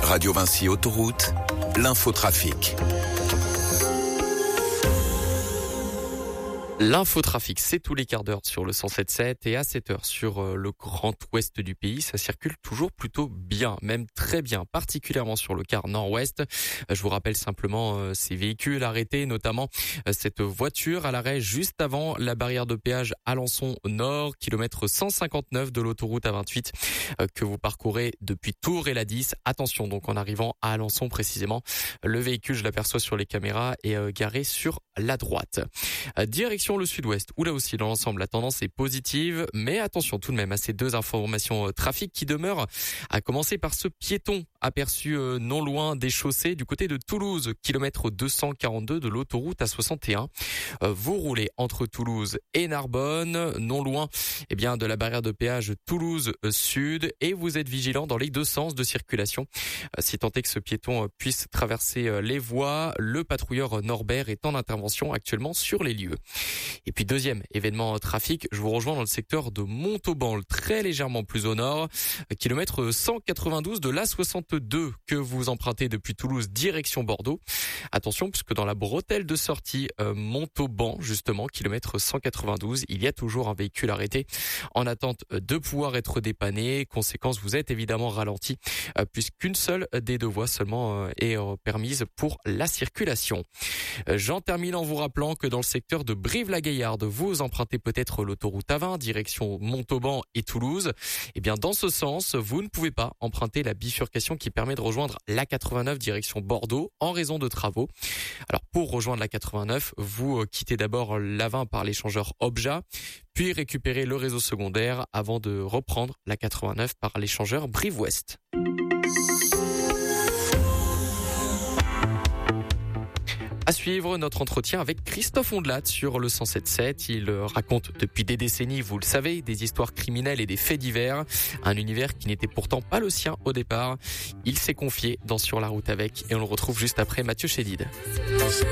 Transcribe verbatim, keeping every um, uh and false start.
Radio Vinci Autoroute, l'infotrafic. L'infotrafic, c'est tous les quarts d'heure sur le cent sept sept et à sept heures sur le grand ouest du pays. Ça circule toujours plutôt bien, même très bien, particulièrement sur le quart nord-ouest. Je vous rappelle simplement ces véhicules arrêtés, notamment cette voiture à l'arrêt juste avant la barrière de péage Alençon Nord, kilomètre cent cinquante-neuf de l'autoroute A vingt-huit que vous parcourez depuis Tours et la dix. Attention donc en arrivant à Alençon précisément, le véhicule, je l'aperçois sur les caméras, est garé sur la droite. Direction le sud-ouest, où là aussi dans l'ensemble la tendance est positive, mais attention tout de même à ces deux informations euh, trafic qui demeurent, à commencer par ce piéton aperçu euh, non loin des chaussées du côté de Toulouse, kilomètre deux cent quarante-deux de l'autoroute A soixante et un. Euh, vous roulez entre Toulouse et Narbonne, non loin eh bien de la barrière de péage Toulouse euh, Sud, et vous êtes vigilant dans les deux sens de circulation. Euh, si tant est que ce piéton euh, puisse traverser euh, les voies, le patrouilleur Norbert est en intervention actuellement sur les lieux. Et puis deuxième événement trafic, je vous rejoins dans le secteur de Montauban, très légèrement plus au nord, kilomètre cent quatre-vingt-douze de l'A soixante-deux que vous empruntez depuis Toulouse direction Bordeaux. Attention puisque dans la bretelle de sortie euh, Montauban, justement, kilomètre cent quatre-vingt-douze, il y a toujours un véhicule arrêté en attente de pouvoir être dépanné. Conséquence, vous êtes évidemment ralenti euh, puisqu'une seule des deux voies seulement euh, est euh, permise pour la circulation. Euh, J'en termine en vous rappelant que dans le secteur de Brive-la-Gaillarde, vous empruntez peut-être l'autoroute A vingt, direction Montauban et Toulouse. Eh bien, dans ce sens, vous ne pouvez pas emprunter la bifurcation qui permet de rejoindre l'A quatre-vingt-neuf direction Bordeaux en raison de travaux. Alors, pour rejoindre l'A quatre-vingt-neuf, vous quittez d'abord l'A vingt par l'échangeur Obja, puis récupérez le réseau secondaire avant de reprendre l'A quatre-vingt-neuf par l'échangeur Brive-Ouest. À suivre notre entretien avec Christophe Ondelat sur le cent sept sept. Il raconte depuis des décennies, vous le savez, des histoires criminelles et des faits divers. Un univers qui n'était pourtant pas le sien au départ. Il s'est confié dans Sur la route avec et on le retrouve juste après Mathieu Chédid.